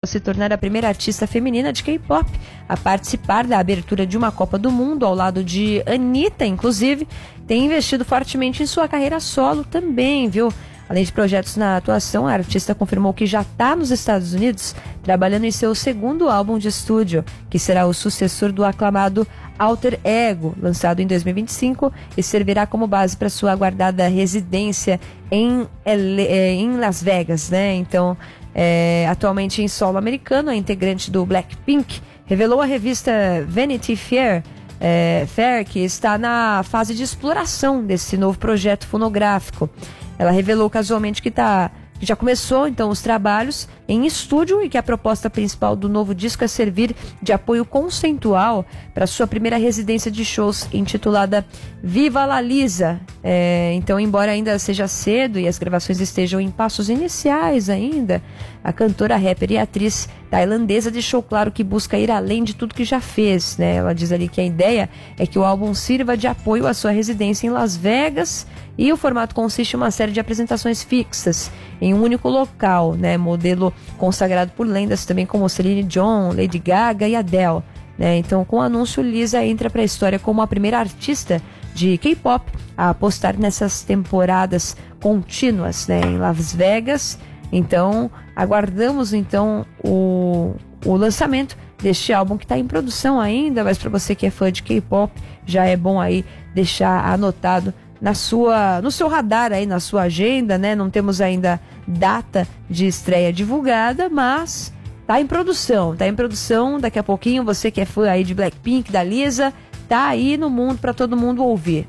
se tornar a primeira artista feminina de K-pop a participar da abertura de uma Copa do Mundo, ao lado de Anitta, inclusive. Tem investido fortemente em sua carreira solo também, viu? Além de projetos na atuação, a artista confirmou que já está nos Estados Unidos trabalhando em seu segundo álbum de estúdio, que será o sucessor do aclamado Alter Ego, lançado em 2025, e servirá como base para sua aguardada residência em Las Vegas, né? Então, atualmente em solo americano, a integrante do Blackpink revelou à revista Vanity Fair que está na fase de exploração desse novo projeto fonográfico. Ela revelou casualmente que já começou então os trabalhos em estúdio e que a proposta principal do novo disco é servir de apoio conceitual para sua primeira residência de shows, intitulada Viva La Lisa. Então, embora ainda seja cedo e as gravações estejam em passos iniciais ainda, a cantora, rapper e atriz tailandesa deixou claro que busca ir além de tudo que já fez, né? Ela diz ali que a ideia é que o álbum sirva de apoio à sua residência em Las Vegas, e o formato consiste em uma série de apresentações fixas em um único local, né? Modelo consagrado por lendas também como Celine Dion, Lady Gaga e Adele, né? Então, com o anúncio, Lisa entra para a história como a primeira artista de K-pop a apostar nessas temporadas contínuas, né, em Las Vegas. Então, aguardamos então o lançamento deste álbum, que está em produção ainda, mas para você que é fã de K-pop, já é bom aí deixar anotado no seu radar aí, na sua agenda, né? Não temos ainda data de estreia divulgada, mas tá em produção, daqui a pouquinho. Você que é fã aí de Blackpink, da Lisa, tá aí no mundo para todo mundo ouvir.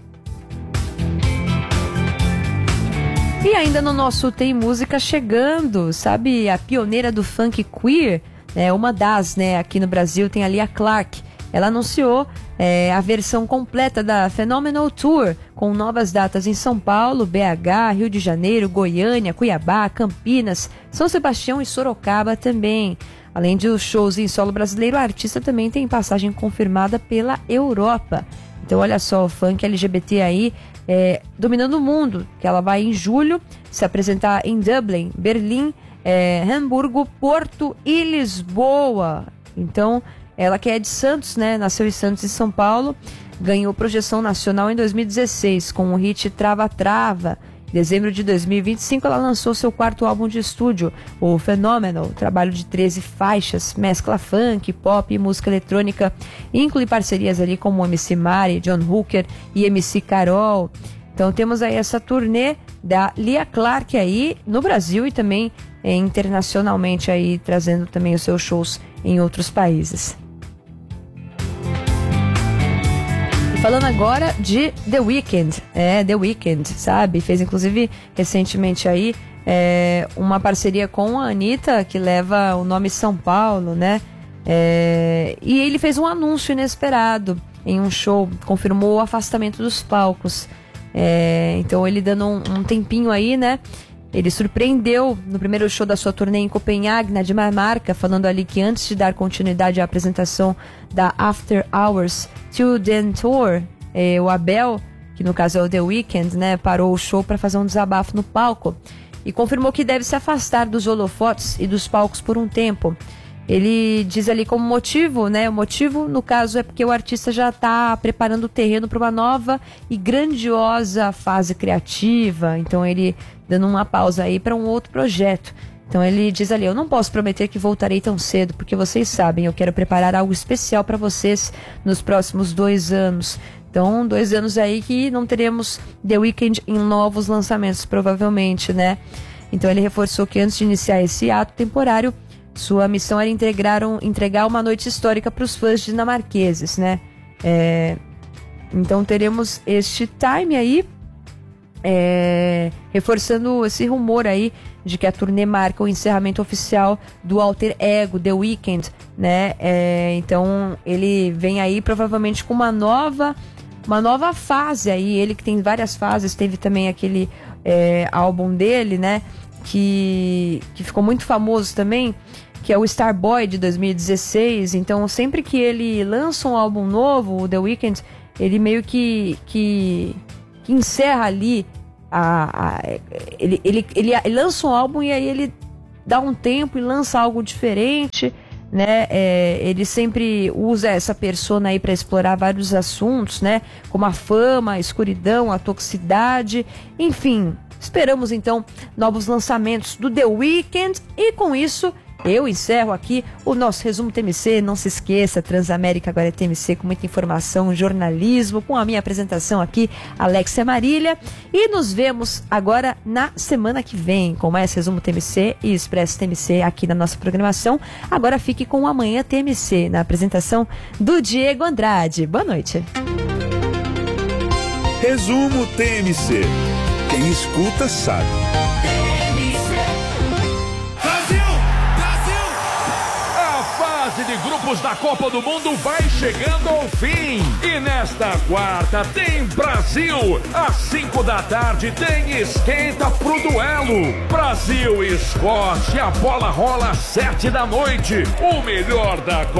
E ainda no nosso Tem Música chegando, sabe, a pioneira do funk queer, uma das, né, aqui no Brasil, tem a Lia Clark. Ela anunciou a versão completa da Phenomenal Tour, com novas datas em São Paulo, BH, Rio de Janeiro, Goiânia, Cuiabá, Campinas, São Sebastião e Sorocaba também. Além de os shows em solo brasileiro, a artista também tem passagem confirmada pela Europa. Então, olha só, o funk LGBT aí dominando o mundo, que ela vai em julho se apresentar em Dublin, Berlim, Hamburgo, Porto e Lisboa. Então, ela que é de Santos, né? Nasceu em Santos e São Paulo, ganhou projeção nacional em 2016 com o hit Trava Trava. Em dezembro de 2025, ela lançou seu quarto álbum de estúdio, o Phenomenal, trabalho de 13 faixas, mescla funk, pop e música eletrônica, e inclui parcerias ali como MC Mari, John Hooker e MC Carol. Então temos aí essa turnê da Lia Clark aí no Brasil e também internacionalmente aí, trazendo também os seus shows em outros países. Falando agora de The Weeknd, The Weeknd, sabe? Fez inclusive recentemente aí uma parceria com a Anitta, que leva o nome São Paulo, né? E ele fez um anúncio inesperado em um show, confirmou o afastamento dos palcos. Então ele dando um tempinho aí, né? Ele surpreendeu no primeiro show da sua turnê em Copenhague, na Dinamarca, falando ali que antes de dar continuidade à apresentação da After Hours Children Tour, o Abel, que no caso é o The Weeknd, né, parou o show para fazer um desabafo no palco e confirmou que deve se afastar dos holofotes e dos palcos por um tempo. Ele diz ali como motivo, né? O motivo, no caso, é porque o artista já está preparando o terreno para uma nova e grandiosa fase criativa. Então ele dando uma pausa aí para um outro projeto. Então ele diz ali: eu não posso prometer que voltarei tão cedo, porque vocês sabem, eu quero preparar algo especial para vocês nos próximos 2 anos. Então, 2 anos aí que não teremos The Weeknd em novos lançamentos, provavelmente, né? Então ele reforçou que antes de iniciar esse ato temporário, sua missão era entregar uma noite histórica para os fãs dinamarqueses, né? Então teremos este time aí, reforçando esse rumor aí de que a turnê marca o encerramento oficial do Alter Ego, The Weeknd, né? Então ele vem aí provavelmente com uma nova fase aí. Ele que tem várias fases, teve também aquele álbum dele, né? Que ficou muito famoso também, que é o Starboy de 2016. Então sempre que ele lança um álbum novo, o The Weeknd, ele meio que encerra ali ele lança um álbum e aí ele dá um tempo e lança algo diferente, né? Ele sempre usa essa persona aí para explorar vários assuntos, né? Como a fama, a escuridão, a toxicidade, enfim. Esperamos então novos lançamentos do The Weeknd e com isso eu encerro aqui o nosso resumo TMC. Não se esqueça, Transamérica agora é TMC com muita informação, jornalismo, com a minha apresentação aqui, Alexia Marília. E nos vemos agora na semana que vem com mais resumo TMC e Expresso TMC aqui na nossa programação. Agora fique com o Amanhã TMC, na apresentação do Diego Andrade. Boa noite. Resumo TMC. Quem escuta sabe. De grupos da Copa do Mundo vai chegando ao fim e nesta quarta tem Brasil, às 5 da tarde tem esquenta pro duelo, Brasil e Escócia, a bola rola às 7 da noite, o melhor da Copa.